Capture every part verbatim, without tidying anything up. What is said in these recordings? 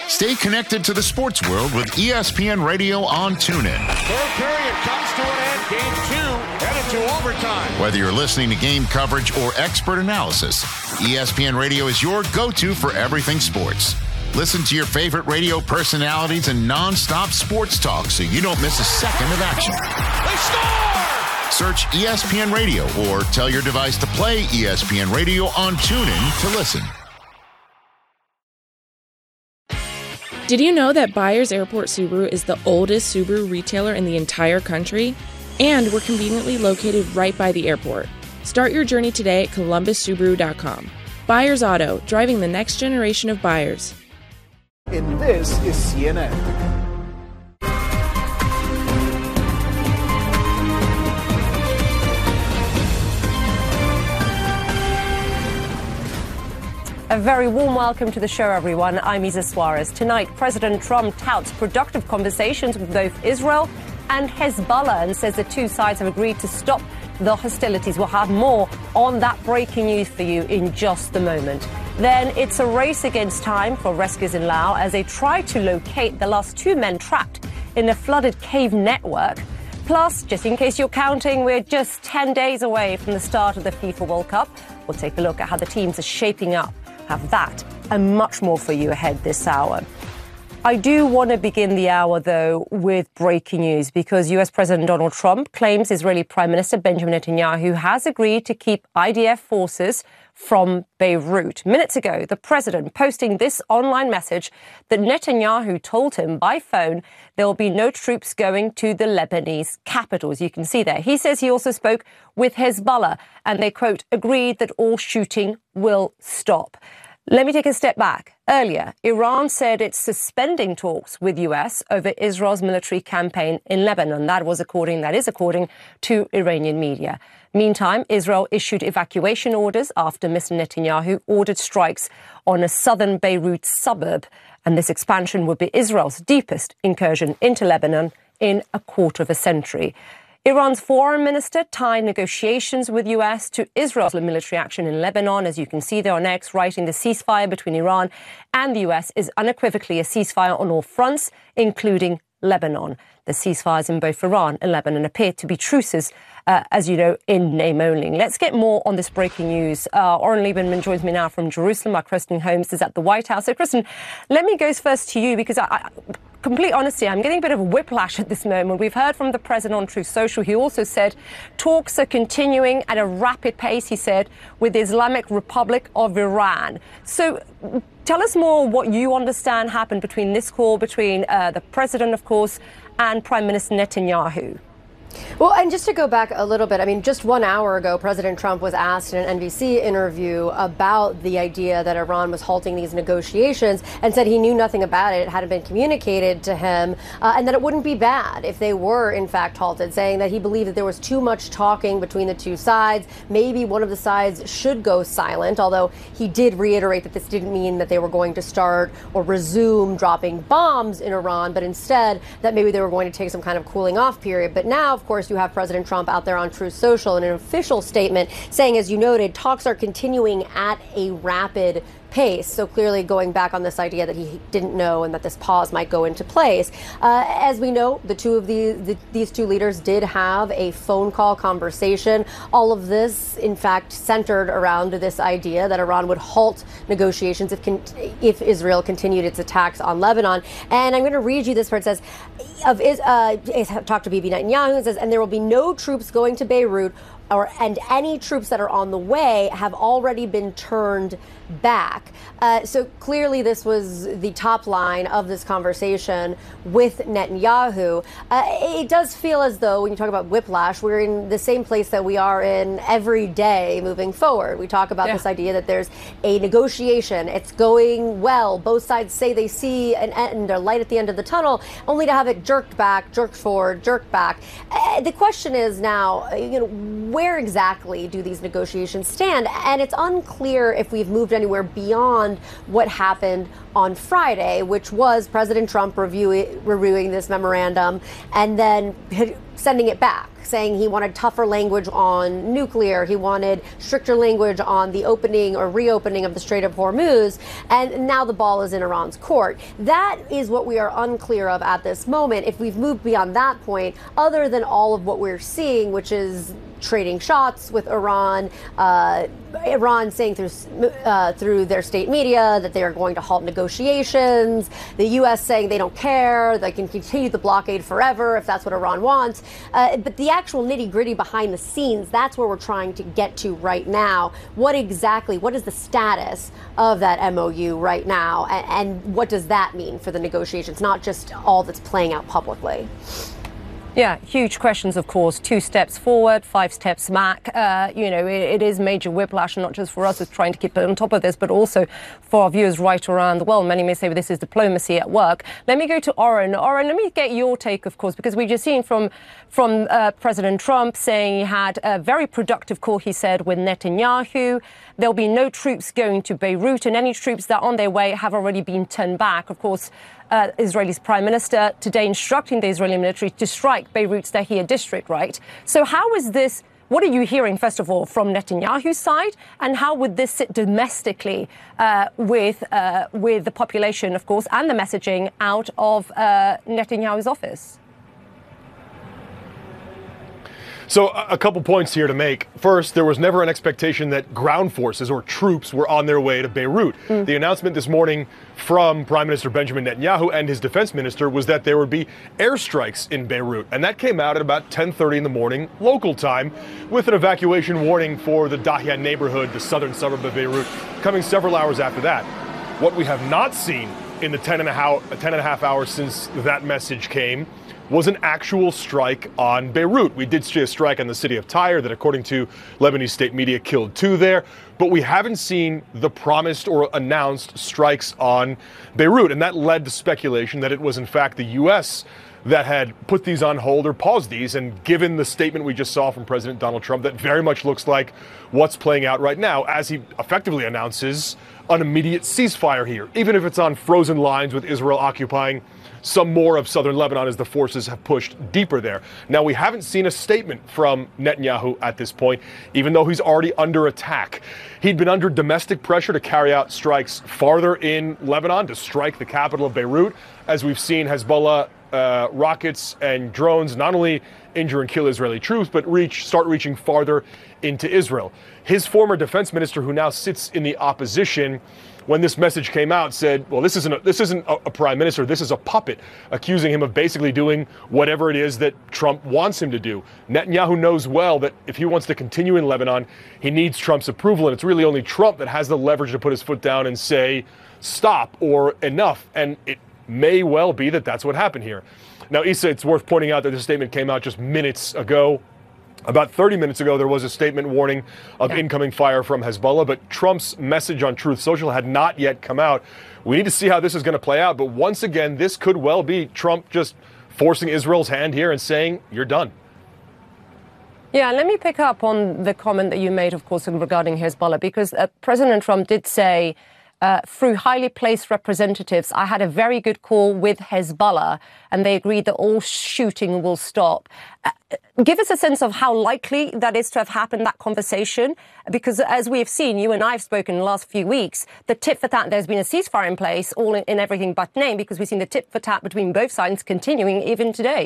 Stay connected to the sports world with E S P N Radio on TuneIn. Third period comes to an end. Game two headed to overtime. Whether you're listening to game coverage or expert analysis, E S P N Radio is your go-to for everything sports. Listen to your favorite radio personalities and non-stop sports talk so you don't miss a second of action. They score! Search E S P N Radio or tell your device to play E S P N Radio on TuneIn to listen. Did you know that Byers Airport Subaru is the oldest Subaru retailer in the entire country? And we're conveniently located right by the airport. Start your journey today at columbus subaru dot com. Byers Auto, driving the next generation of buyers. And this is C N N. A very warm welcome to the show, everyone. I'm Isa Suarez. Tonight, President Trump touts productive conversations with both Israel and Hezbollah and says the two sides have agreed to stop the hostilities. We'll have more on that breaking news for you in just a moment. Then it's a race against time for rescuers in Laos as they try to locate the last two men trapped in a flooded cave network. Plus, just in case you're counting, we're just ten days away from the start of the FIFA World Cup. We'll take a look at how the teams are shaping up. Have that and much more for you ahead this hour. I do want to begin the hour, though, with breaking news because U S President Donald Trump claims Israeli Prime Minister Benjamin Netanyahu has agreed to keep I D F forces from Beirut. Minutes ago, the president posting this online message that Netanyahu told him by phone there will be no troops going to the Lebanese capital, as you can see there. He says he also spoke with Hezbollah and they, quote, agreed that all shooting will stop. Let me take a step back. Earlier, Iran said it's suspending talks with U S over Israel's military campaign in Lebanon. That was according, that is according to Iranian media. Meantime, Israel issued evacuation orders after Mister Netanyahu ordered strikes on a southern Beirut suburb. And this expansion would be Israel's deepest incursion into Lebanon in a quarter of a century. Iran's foreign minister tied negotiations with U S to Israel's military action in Lebanon. As you can see there on X, writing the ceasefire between Iran and the U S is unequivocally a ceasefire on all fronts, including Lebanon. The ceasefires in both Iran and Lebanon appear to be truces, uh, as you know, in name only. Let's get more on this breaking news. Uh, Oren Lieberman joins me now from Jerusalem. Our Kristen Holmes is at the White House. So, Kristen, let me go first to you because I... I complete honesty, I'm getting a bit of a whiplash at this moment. We've heard from the president on Truth Social. He also said talks are continuing at a rapid pace, he said, with the Islamic Republic of Iran. So tell us more what you understand happened between this call between uh, the president, of course, and Prime Minister Netanyahu. Well, and just to go back a little bit, I mean, just one hour ago, President Trump was asked in an N B C interview about the idea that Iran was halting these negotiations and said he knew nothing about it. It hadn't been communicated to him uh, and that it wouldn't be bad if they were, in fact, halted, saying that he believed that there was too much talking between the two sides. Maybe one of the sides should go silent, although he did reiterate that this didn't mean that they were going to start or resume dropping bombs in Iran, but instead that maybe they were going to take some kind of cooling off period. But now, of course, you have President Trump out there on Truth Social in an official statement saying, as you noted, talks are continuing at a rapid pace. So clearly going back on this idea that he didn't know and that this pause might go into place. Uh, as we know, the two of the, the these two leaders did have a phone call conversation. All of this, in fact, centered around this idea that Iran would halt negotiations if con- if Israel continued its attacks on Lebanon. And I'm going to read you this part. It says, of is uh, talked to Bibi Netanyahu, it says, and there will be no troops going to Beirut, or and any troops that are on the way have already been turned back. Uh, so clearly this was the top line of this conversation with Netanyahu. Uh, it does feel as though when you talk about whiplash, we're in the same place that we are in every day moving forward. We talk about yeah. this idea that there's a negotiation. It's going well. Both sides say they see an end, a light at the end of the tunnel, only to have it jerked back, jerked forward, jerked back. Uh, the question is now, you know, where exactly do these negotiations stand? And it's unclear if we've moved anywhere beyond what happened on Friday, which was President Trump review, reviewing this memorandum and then sending it back, saying he wanted tougher language on nuclear. He wanted stricter language on the opening or reopening of the Strait of Hormuz. And now the ball is in Iran's court. That is what we are unclear of at this moment. If we've moved beyond that point, other than all of what we're seeing, which is trading shots with Iran, uh, Iran saying through uh, through their state media that they are going to halt negotiations, the U S saying they don't care, they can continue the blockade forever if that's what Iran wants. Uh, but the actual nitty-gritty behind the scenes, that's where we're trying to get to right now. What exactly, what is the status of that M O U right now, and, and what does that mean for the negotiations, not just all that's playing out publicly? Yeah, huge questions, of course. Two steps forward, five steps back. Uh, you know, it, it is major whiplash, not just for us as trying to keep on top of this, but also for our viewers right around the world. Many may say well, this is diplomacy at work. Let me go to Oren. Oren, let me get your take, of course, because we've just seen from from uh, President Trump saying he had a very productive call, he said, with Netanyahu. There'll be no troops going to Beirut, and any troops that are on their way have already been turned back. Of course, Uh, Israel's prime minister today instructing the Israeli military to strike Beirut's Dahia district, right? So how is this, what are you hearing, first of all, from Netanyahu's side? And how would this sit domestically uh, with uh, with the population, of course, and the messaging out of uh, Netanyahu's office? So a couple points here to make. First, there was never an expectation that ground forces or troops were on their way to Beirut. Mm. The announcement this morning from Prime Minister Benjamin Netanyahu and his defense minister was that there would be airstrikes in Beirut. And that came out at about ten thirty in the morning, local time, with an evacuation warning for the Dahia neighborhood, the southern suburb of Beirut, coming several hours after that. What we have not seen in the ten and a half, ten and a half hours since that message came was an actual strike on Beirut. We did see a strike on the city of Tyre that, according to Lebanese state media, killed two there. But we haven't seen the promised or announced strikes on Beirut. And that led to speculation that it was, in fact, the U S that had put these on hold or paused these. And given the statement we just saw from President Donald Trump, that very much looks like what's playing out right now as he effectively announces an immediate ceasefire here, even if it's on frozen lines with Israel occupying some more of southern Lebanon as the forces have pushed deeper there. Now, we haven't seen a statement from Netanyahu at this point, even though he's already under attack. He'd been under domestic pressure to carry out strikes farther in Lebanon, to strike the capital of Beirut, as we've seen Hezbollah uh, rockets and drones not only injure and kill Israeli troops, but reach start reaching farther into Israel. His former defense minister, who now sits in the opposition, when this message came out, said, well, this isn't a, this isn't a, a prime minister, this is a puppet, accusing him of basically doing whatever it is that Trump wants him to do. Netanyahu knows well that if he wants to continue in Lebanon, he needs Trump's approval, and it's really only Trump that has the leverage to put his foot down and say, stop or enough. And it may well be that that's what happened here. Now, Issa, it's worth pointing out that this statement came out just minutes ago. About thirty minutes ago, there was a statement warning of yeah. incoming fire from Hezbollah, but Trump's message on Truth Social had not yet come out. We need to see how this is going to play out. But once again, this could well be Trump just forcing Israel's hand here and saying, you're done. Yeah, let me pick up on the comment that you made, of course, regarding Hezbollah, because uh, President Trump did say, Uh, through highly placed representatives, I had a very good call with Hezbollah, and they agreed that all shooting will stop. Uh, give us a sense of how likely that is to have happened, that conversation, because as we have seen, you and I have spoken in the last few weeks, the tit for tat, there's been a ceasefire in place, all in, in everything but name, because we've seen the tit for tat between both sides continuing even today.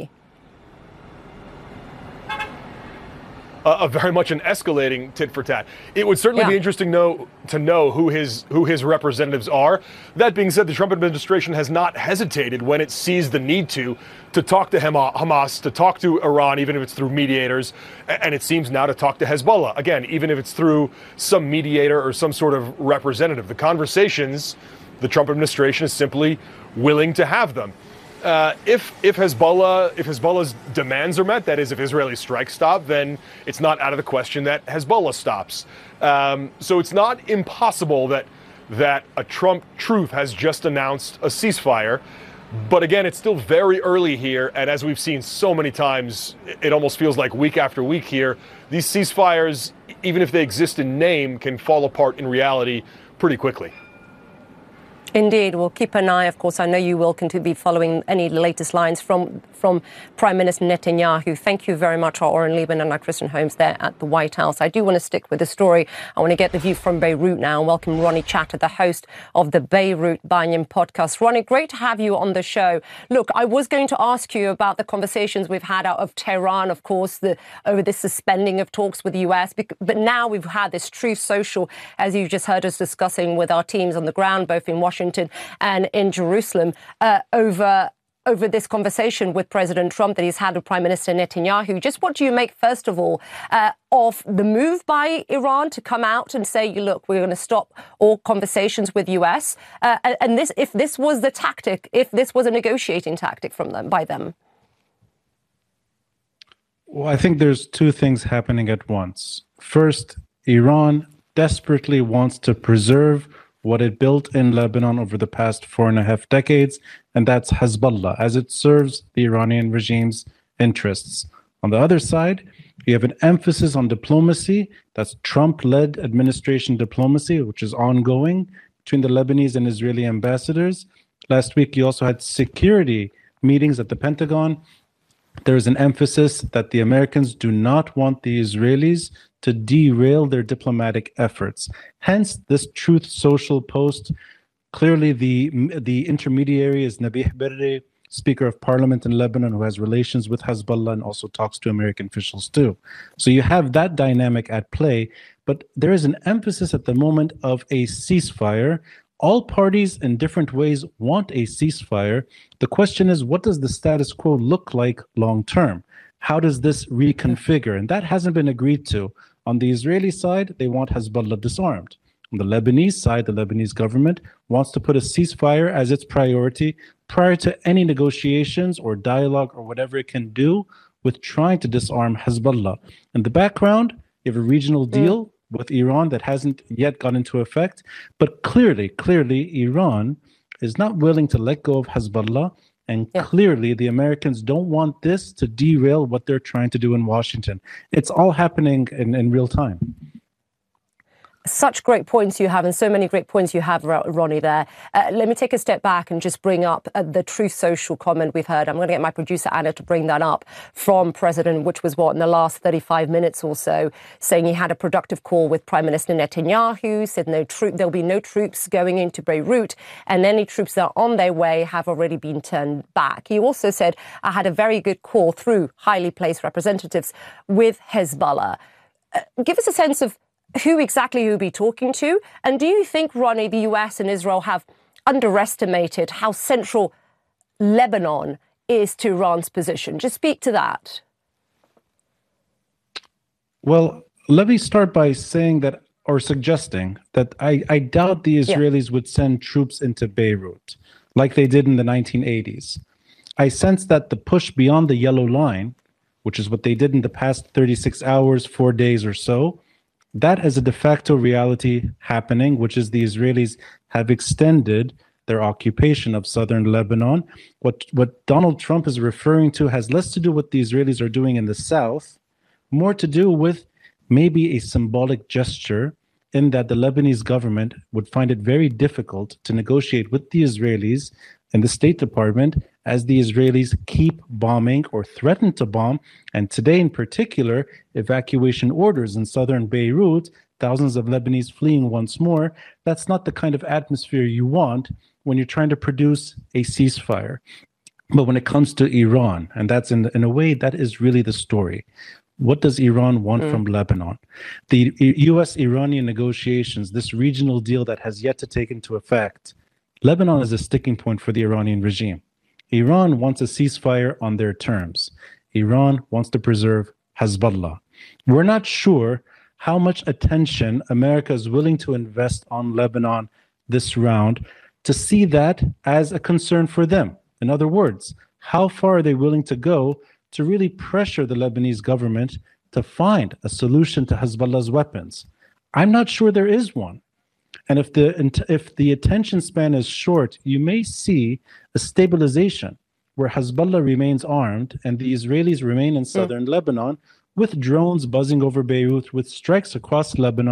Uh, a very much an escalating tit for tat. It would certainly yeah. be interesting know, to know who his who his representatives are. That being said, the Trump administration has not hesitated when it sees the need to to talk to Hamas, to talk to Iran, even if it's through mediators, and it seems now to talk to Hezbollah, again, even if it's through some mediator or some sort of representative. The conversations, the Trump administration is simply willing to have them. Uh, if if Hezbollah if Hezbollah's demands are met, that is, if Israeli strikes stop, then it's not out of the question that Hezbollah stops. Um, so it's not impossible that that a Trump truth has just announced a ceasefire. But again, it's still very early here, and as we've seen so many times, it almost feels like week after week here. These ceasefires, even if they exist in name, can fall apart in reality pretty quickly. Indeed. We'll keep an eye, of course. I know you will continue to be following any latest lines from from Prime Minister Netanyahu. Thank you very much, our Oren Lieberman and our Kristen Holmes there at the White House. I do want to stick with the story. I want to get the view from Beirut now and welcome Ronnie Chatter, the host of the Beirut Banyan podcast. Ronnie, great to have you on the show. Look, I was going to ask you about the conversations we've had out of Tehran, of course, the, over this suspending of talks with the U S. But now we've had this Truth Social, as you just heard us discussing with our teams on the ground, both in Washington and in Jerusalem, uh, over over this conversation with President Trump that he's had with Prime Minister Netanyahu. Just what do you make, first of all, uh, of the move by Iran to come out and say, look, we're going to stop all conversations with U S? Uh, and this, if this was the tactic, if this was a negotiating tactic from them, by them? Well, I think there's two things happening at once. First, Iran desperately wants to preserve what it built in Lebanon over the past four and a half decades, and that's Hezbollah, as it serves the Iranian regime's interests. On the other side, you have an emphasis on diplomacy. That's Trump-led administration diplomacy, which is ongoing between the Lebanese and Israeli ambassadors. Last week, you also had security meetings at the Pentagon. There is an emphasis that the Americans do not want the Israelis to derail their diplomatic efforts. Hence, this Truth Social post. Clearly, the, the intermediary is Nabih Berri, Speaker of Parliament in Lebanon, who has relations with Hezbollah and also talks to American officials too. So you have that dynamic at play, but there is an emphasis at the moment of a ceasefire. All parties in different ways want a ceasefire. The question is, what does the status quo look like long term? How does this reconfigure? And that hasn't been agreed to. On the Israeli side, they want Hezbollah disarmed. On the Lebanese side, the Lebanese government wants to put a ceasefire as its priority prior to any negotiations or dialogue or whatever it can do with trying to disarm Hezbollah. In the background, you have a regional deal mm. with Iran that hasn't yet gone into effect. But clearly, clearly, Iran is not willing to let go of Hezbollah. And yeah. clearly, the Americans don't want this to derail what they're trying to do in Washington. It's all happening in, in real time. Such great points you have, and so many great points you have, Ronnie, there. Uh, let me take a step back and just bring up uh, the Truth Social comment we've heard. I'm going to get my producer, Anna, to bring that up from President, which was, what, in the last thirty-five minutes or so, saying he had a productive call with Prime Minister Netanyahu, said no troop, there'll be no troops going into Beirut, and any troops that are on their way have already been turned back. He also said, I had a very good call through highly placed representatives with Hezbollah. Uh, give us a sense of who exactly you'll be talking to. And do you think, Ronnie, the U S and Israel have underestimated how central Lebanon is to Iran's position? Just speak to that. Well, let me start by saying that, or suggesting that I, I doubt the Israelis yeah. would send troops into Beirut like they did in the nineteen eighties. I sense that the push beyond the yellow line, which is what they did in the past thirty-six hours, four days or so, that is a de facto reality happening, which is the Israelis have extended their occupation of southern Lebanon. What, what Donald Trump is referring to has less to do with what the Israelis are doing in the south, more to do with maybe a symbolic gesture in that the Lebanese government would find it very difficult to negotiate with the Israelis and the State Department as the Israelis keep bombing or threaten to bomb. And today in particular, evacuation orders in southern Beirut, thousands of Lebanese fleeing once more. That's not the kind of atmosphere you want when you're trying to produce a ceasefire. But when it comes to Iran, and that's in, in a way, that is really the story. What does Iran want mm. from Lebanon? The U S-Iranian negotiations, this regional deal that has yet to take into effect, Lebanon is a sticking point for the Iranian regime. Iran wants a ceasefire on their terms. Iran wants to preserve Hezbollah. We're not sure how much attention America is willing to invest on Lebanon this round to see that as a concern for them. In other words, how far are they willing to go to really pressure the Lebanese government to find a solution to Hezbollah's weapons? I'm not sure there is one. And if the if the attention span is short, you may see a stabilization where Hezbollah remains armed and the Israelis remain in southern mm. Lebanon with drones buzzing over Beirut, with strikes across Lebanon,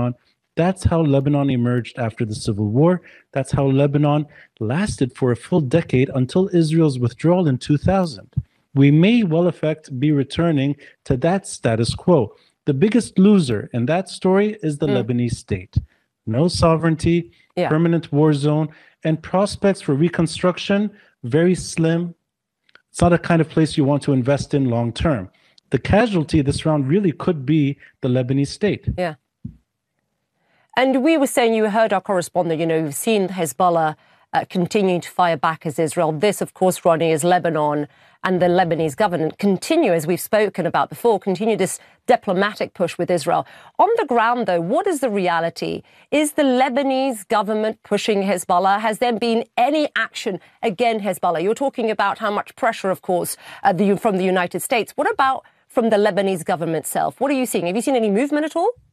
That's how Lebanon emerged after the Civil War. That's how Lebanon lasted for a full decade until Israel's withdrawal in two thousand. We may well effect be returning to that status quo. The biggest loser in that story is the mm. Lebanese state. No sovereignty, yeah. permanent war zone, and prospects for reconstruction, very slim. It's not a kind of place you want to invest in long term. The casualty this round really could be the Lebanese state. Yeah. And we were saying, you heard our correspondent, you know, you've seen Hezbollah uh, continuing to fire back as Israel. This, of course, Ronnie, is Lebanon and the Lebanese government continue, as we've spoken about before, continue this diplomatic push with Israel. On the ground, though, what is the reality? Is the Lebanese government pushing Hezbollah? Has there been any action against Hezbollah? You're talking about how much pressure, of course, uh, the, from the United States. What about from the Lebanese government itself? What are you seeing? Have you seen any movement at all?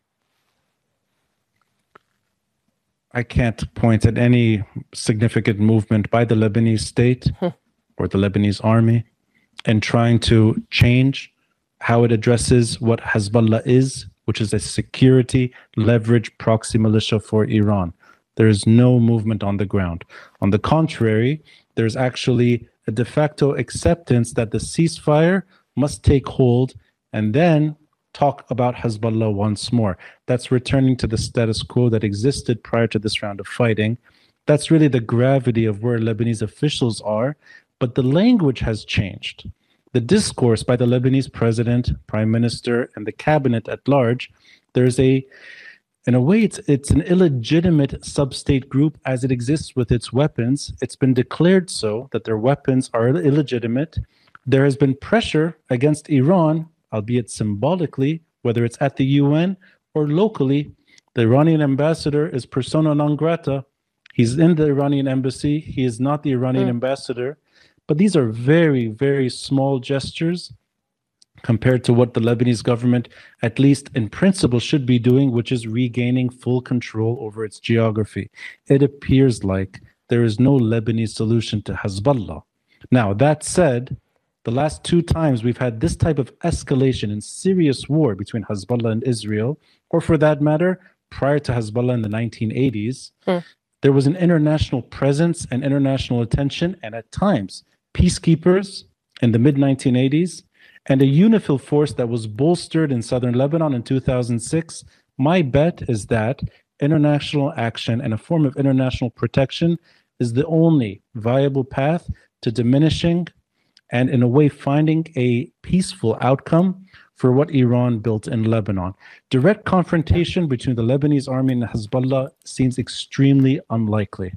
I can't point at any significant movement by the Lebanese state hmm. or the Lebanese army in trying to change how it addresses what Hezbollah is, which is a security leverage proxy militia for Iran. There is no movement on the ground. On the contrary, there's actually a de facto acceptance that the ceasefire must take hold and then talk about Hezbollah once more. That's returning to the status quo that existed prior to this round of fighting. That's really the gravity of where Lebanese officials are, but the language has changed. The discourse by the Lebanese president, prime minister, and the cabinet at large, there's a, in a way, it's, it's an illegitimate sub-state group as it exists with its weapons. It's been declared so that their weapons are illegitimate. There has been pressure against Iran, albeit symbolically, whether it's at the U N or locally. The Iranian ambassador is persona non grata. He's in the Iranian embassy. He is not the Iranian mm. ambassador. But these are very, very small gestures compared to what the Lebanese government, at least in principle, should be doing, which is regaining full control over its geography. It appears like there is no Lebanese solution to Hezbollah. Now, that said, the last two times we've had this type of escalation in serious war between Hezbollah and Israel, or for that matter, prior to Hezbollah in the nineteen eighties, mm. there was an international presence and international attention, and at times, peacekeepers in the mid nineteen eighties, and a UNIFIL force that was bolstered in southern Lebanon in two thousand six. My bet is that international action and a form of international protection is the only viable path to diminishing and in a way finding a peaceful outcome for what Iran built in Lebanon. Direct confrontation between the Lebanese army and Hezbollah seems extremely unlikely.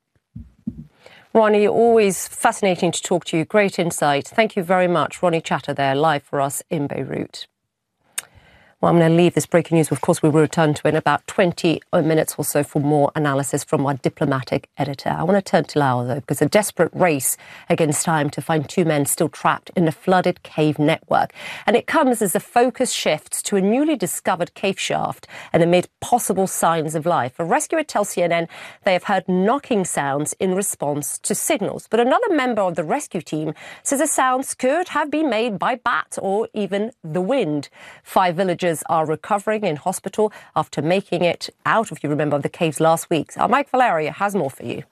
Ronnie, always fascinating to talk to you. Great insight. Thank you very much. Ronnie Chatter there, live for us in Beirut. Well, I'm going to leave this breaking news. Of course, we will return to it in about twenty minutes or so for more analysis from our diplomatic editor. I want to turn to Laos, though, because a desperate race against time to find two men still trapped in a flooded cave network. And it comes as the focus shifts to a newly discovered cave shaft and amid possible signs of life. A rescuer tells C N N they have heard knocking sounds in response to signals. But another member of the rescue team says the sounds could have been made by bats or even the wind. Five villagers are recovering in hospital after making it out, if you remember, the caves last week. Our Mike Valeria has more for you.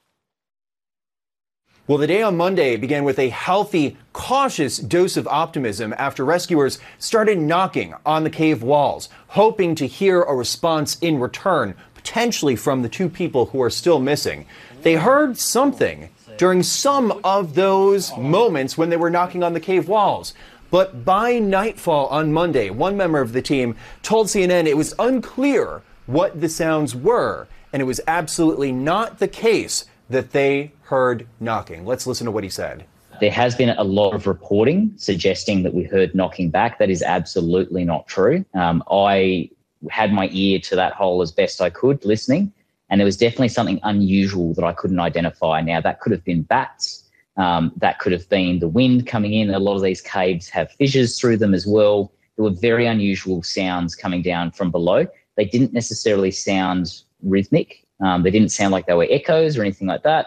Well, the day on Monday began with a healthy, cautious dose of optimism after rescuers started knocking on the cave walls, hoping to hear a response in return, potentially from the two people who are still missing. They heard something during some of those moments when they were knocking on the cave walls. But by nightfall on Monday, one member of the team told C N N it was unclear what the sounds were, and it was absolutely not the case that they heard knocking. Let's listen to what he said. There has been a lot of reporting suggesting that we heard knocking back. That is absolutely not true. Um, I had my ear to that hole as best I could, listening, and there was definitely something unusual that I couldn't identify. Now, that could have been bats. Um, that could have been the wind coming in. A lot of these caves have fissures through them as well. There were very unusual sounds coming down from below. They didn't necessarily sound rhythmic. Um, they didn't sound like they were echoes or anything like that.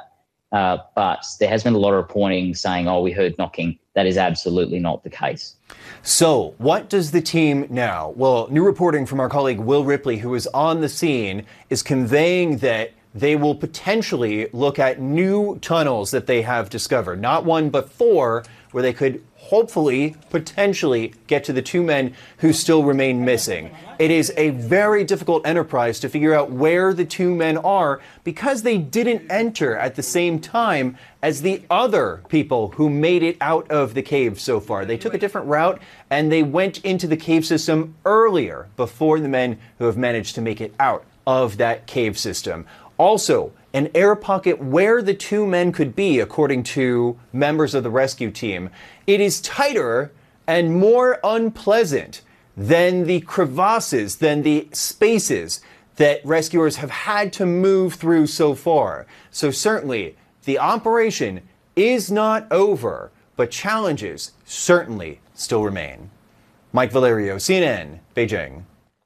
Uh, but there has been a lot of reporting saying, oh, we heard knocking. That is absolutely not the case. So what does the team now? Well, new reporting from our colleague Will Ripley, who is on the scene, is conveying that they will potentially look at new tunnels that they have discovered. Not one, but four, where they could hopefully, potentially get to the two men who still remain missing. It is a very difficult enterprise to figure out where the two men are because they didn't enter at the same time as the other people who made it out of the cave so far. They took a different route and they went into the cave system earlier before the men who have managed to make it out of that cave system. Also, an air pocket where the two men could be, according to members of the rescue team. It is tighter and more unpleasant than the crevasses, than the spaces that rescuers have had to move through so far. So certainly, the operation is not over, but challenges certainly still remain. Mike Valerio, C N N, Beijing.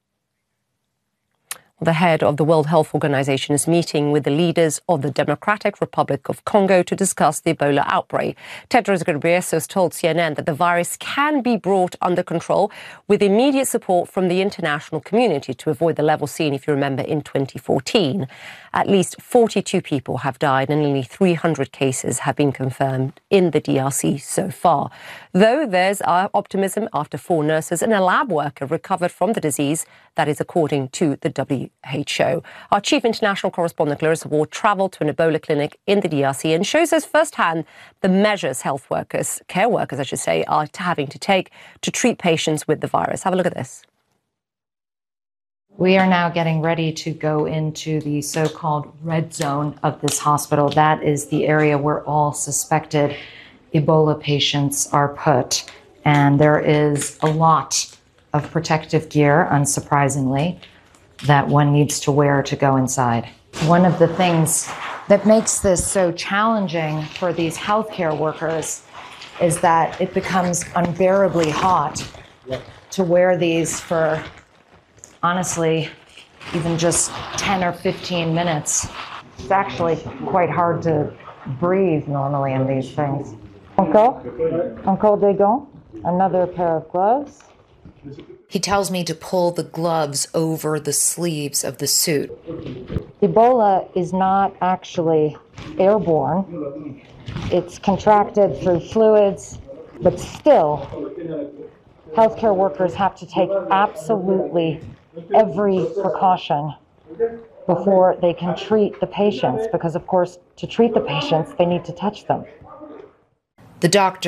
The head of the World Health Organization is meeting with the leaders of the Democratic Republic of Congo to discuss the Ebola outbreak. Tedros Ghebreyesus told C N N that the virus can be brought under control with immediate support from the international community to avoid the level seen, if you remember, in twenty fourteen. At least forty-two people have died and nearly three hundred cases have been confirmed in the D R C so far. Though there's optimism after four nurses and a lab worker recovered from the disease, that is according to the W H O. Our chief international correspondent, Clarissa Ward, travelled to an Ebola clinic in the D R C and shows us firsthand the measures health workers, care workers, I should say, are having to take to treat patients with the virus. Have a look at this. We are now getting ready to go into the so-called red zone of this hospital. That is the area where all suspected Ebola patients are put. And there is a lot of protective gear, unsurprisingly, that one needs to wear to go inside. One of the things that makes this so challenging for these healthcare workers is that it becomes unbearably hot to wear these for, honestly, even just ten or fifteen minutes. It's actually quite hard to breathe normally in these things. Encore? Encore des gants? Another pair of gloves? He tells me to pull the gloves over the sleeves of the suit. Ebola is not actually airborne. It's contracted through fluids, but still, healthcare workers have to take absolutely every precaution before they can treat the patients, because, of course, to treat the patients, they need to touch them. The doctor